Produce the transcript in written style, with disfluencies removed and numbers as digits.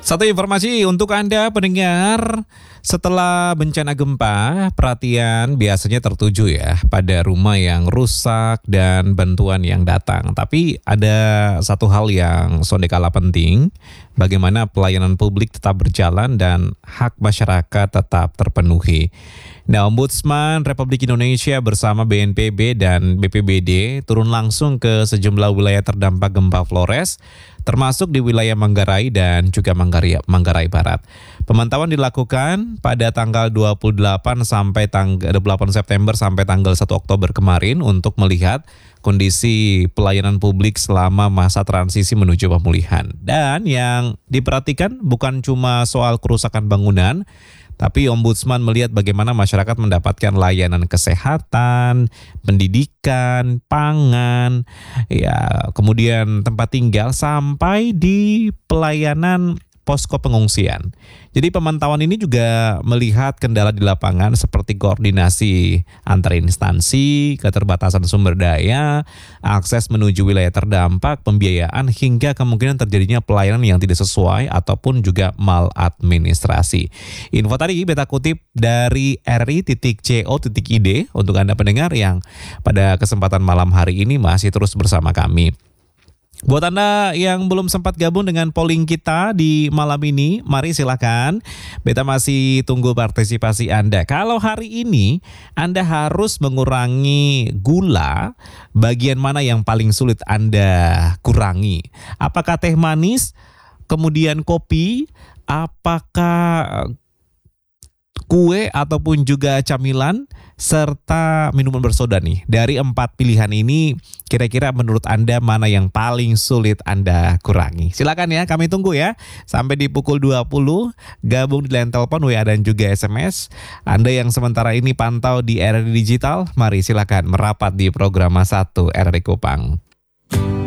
Satu informasi untuk Anda pendengar, setelah bencana gempa, perhatian biasanya tertuju ya pada rumah yang rusak dan bantuan yang datang. Tapi ada satu hal yang sondekala penting, bagaimana pelayanan publik tetap berjalan dan hak masyarakat tetap terpenuhi. Nah, Ombudsman Republik Indonesia bersama BNPB dan BPBD turun langsung ke sejumlah wilayah terdampak gempa Flores, termasuk di wilayah Manggarai dan juga Manggarai Barat. Pemantauan dilakukan pada tanggal 28 sampai tanggal 28 September sampai tanggal 1 Oktober kemarin untuk melihat kondisi pelayanan publik selama masa transisi menuju pemulihan. Dan yang diperhatikan bukan cuma soal kerusakan bangunan, tapi Ombudsman melihat bagaimana masyarakat mendapatkan layanan kesehatan, pendidikan, pangan, ya, kemudian tempat tinggal sampai di pelayanan posko pengungsian. Jadi pemantauan ini juga melihat kendala di lapangan seperti koordinasi antar instansi, keterbatasan sumber daya, akses menuju wilayah terdampak, pembiayaan, hingga kemungkinan terjadinya pelayanan yang tidak sesuai ataupun juga maladministrasi. Info tadi beta kutip dari ri.co.id untuk Anda pendengar yang pada kesempatan malam hari ini masih terus bersama kami. Buat Anda yang belum sempat gabung dengan polling kita di malam ini, mari silakan. Beta masih tunggu partisipasi Anda. Kalau hari ini Anda harus mengurangi gula, bagian mana yang paling sulit Anda kurangi? Apakah teh manis, kemudian kopi, apakah kue ataupun juga camilan, serta minuman bersoda nih. Dari 4 pilihan ini, kira-kira menurut Anda mana yang paling sulit Anda kurangi? Silakan ya, kami tunggu ya. Sampai di pukul 20, gabung di line telepon, WA dan juga SMS. Anda yang sementara ini pantau di RRI Digital, mari silakan merapat di program 1 RRI Kupang.